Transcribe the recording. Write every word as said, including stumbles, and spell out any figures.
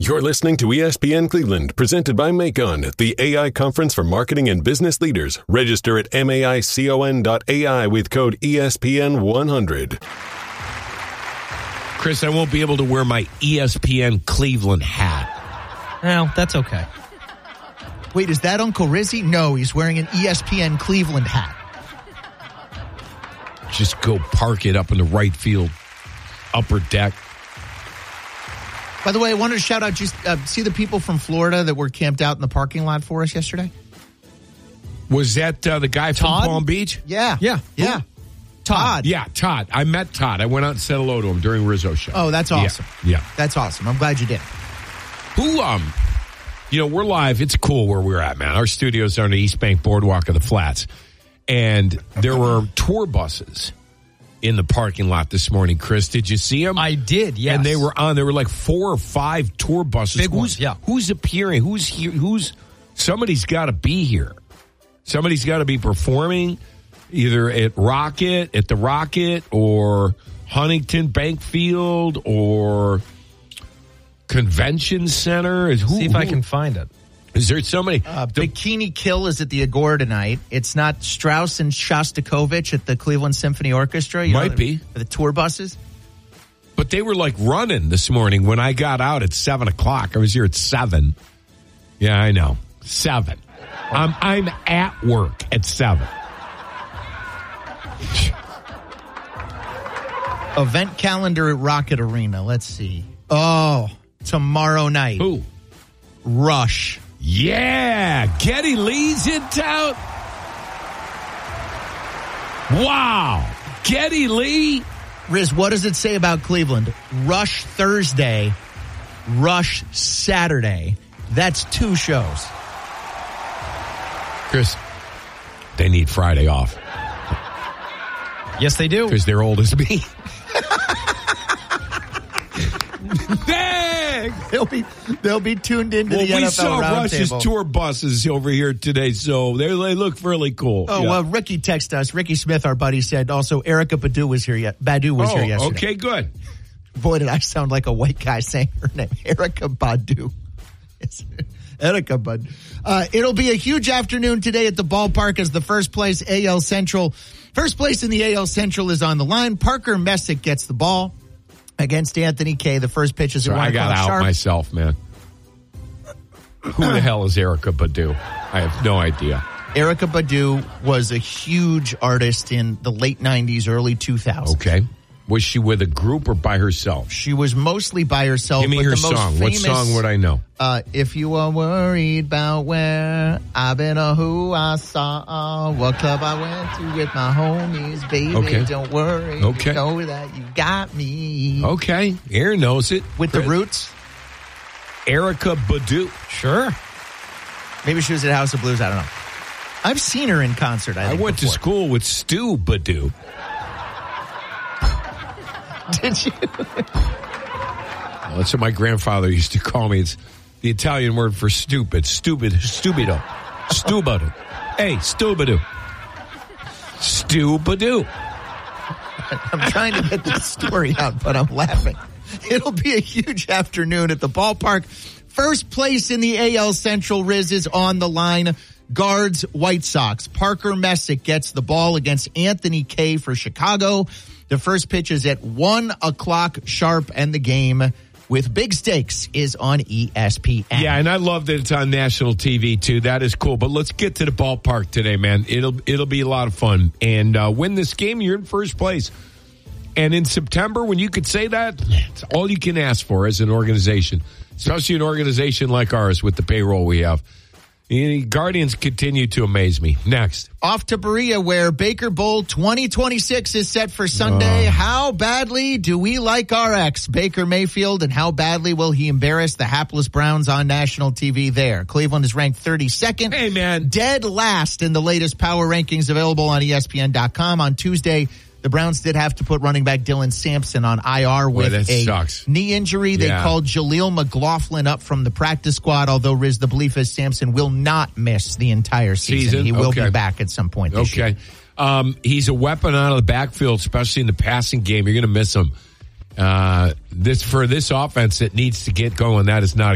You're listening to E S P N Cleveland, presented by Macon, the A I conference for marketing and business leaders. Register at maicon dot A I with code E S P N one hundred. Chris, I won't be able to wear my E S P N Cleveland hat. Well, that's okay. Wait, is that Uncle Rizzy? No, he's wearing an E S P N Cleveland hat. Just go park it up in the right field upper deck. By the way, I wanted to shout out, just uh, see the people from Florida that were camped out in the parking lot for us yesterday? Was that uh, the guy Todd? from Palm Beach? Yeah. Yeah. Yeah. Todd. Yeah, Todd. I met Todd. I went out and said hello to him during Rizzo's show. Oh, that's awesome. Yeah. yeah. That's awesome. I'm glad you did. Who, um, you know, we're live. It's cool where we're at, man. Our studios are on the East Bank Boardwalk of the Flats. And there were tour buses in the parking lot this morning. Chris, did you see them? I did, yes. And they were on. There were like four or five tour buses. Big who's, ones, yeah. Who's appearing? Who's here? Who's somebody's got to be here. Somebody's got to be performing either at Rocket, at the Rocket, or Huntington Bank Field, or Convention Center. Who, See if who, I can find it. Is there somebody? Uh, the, Bikini Kill is at the Agora tonight. It's not Strauss and Shostakovich at the Cleveland Symphony Orchestra. You Might know, be. For the tour buses. But they were like running this morning when I got out at seven o'clock. I was here at seven. Yeah, I know. Seven. I'm, I'm at work at seven. Event calendar at Rocket Arena. Let's see. Oh, tomorrow night. Who? Rush. Yeah. Geddy Lee's in town. Wow. Geddy Lee. Riz, what does it say about Cleveland? Rush Thursday, Rush Saturday. That's two shows. Chris, they need Friday off. Yes, they do. Because they're old as me. Dang! They'll be they'll be tuned into well, the we N F L saw Rush's Roundtable. tour buses over here today, so they, they look really cool. Oh, yeah. well, Ricky texted us. Ricky Smith, our buddy, said also Erica Badu was here yet. Badu was oh, here yesterday. Okay, good. Boy, did I sound like a white guy saying her name. Erica Badu. It's Erica Badu. Uh, it'll be a huge afternoon today at the ballpark as the first place A L Central. First place in the A L Central is on the line. Parker Messick gets the ball against Anthony Kay. The first pitch is So at one I got o'clock out sharp. myself, man. Who the hell is Erica Badu? I have no idea. Erica Badu was a huge artist in the late nineties, early two thousands. Okay. Was she with a group or by herself? She was mostly by herself. Give me but her the most song. Famous, what song would I know? Uh, if you are worried about where I've been or who I saw, what club I went to with my homies, baby, Okay. don't worry. Okay. You know that you got me. Okay. Aaron knows it. With Chris. the Roots? Erica Badu. Sure. Maybe she was at House of Blues. I don't know. I've seen her in concert. I, I think, went before. to school with Stu Badu. Did you? Well, that's what my grandfather used to call me. It's the Italian word for stupid. Stupid. Stupido. Stubado. Hey, Stubado. Stubado. I'm trying to get this story out, but I'm laughing. It'll be a huge afternoon at the ballpark. First place in the A L Central, Riz, is on the line. Guards, White Sox. Parker Messick gets the ball against Anthony Kay for Chicago. The first pitch is at one o'clock sharp, and the game with big stakes is on E S P N. Yeah, and I love that it's on national T V too. That is cool. But let's get to the ballpark today, man. It'll it'll be a lot of fun. And uh, win this game, you're in first place. And in September, when you could say that, it's all you can ask for as an organization, especially an organization like ours with the payroll we have. The Guardians continue to amaze me. Next. Off to Berea, where Baker Bowl twenty twenty-six is set for Sunday. Oh. How badly do we like our ex, Baker Mayfield, and how badly will he embarrass the hapless Browns on national T V there? Cleveland is ranked thirty-second. Hey, man. Dead last in the latest power rankings available on E S P N dot com. On Tuesday, the Browns did have to put running back Dylan Sampson on I R with that a sucks. knee injury. They Yeah. called Jaleel McLaughlin up from the practice squad, although, Riz, the belief is Sampson will not miss the entire season. Season? He will Okay. be back at some point this year. Okay. Um, he's a weapon out of the backfield, especially in the passing game. You're going to miss him. Uh, this for this offense that needs to get going, that is not